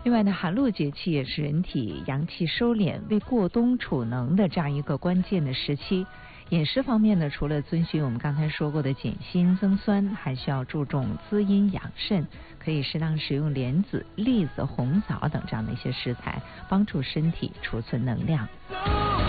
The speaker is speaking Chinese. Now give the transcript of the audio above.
另外呢，寒露节气也是人体阳气收敛、为过冬储能的这样一个关键的时期。饮食方面呢，除了遵循我们刚才说过的减辛增酸，还需要注重滋阴养肾，可以适当使用莲子、栗子、红枣等这样的一些食材，帮助身体储存能量。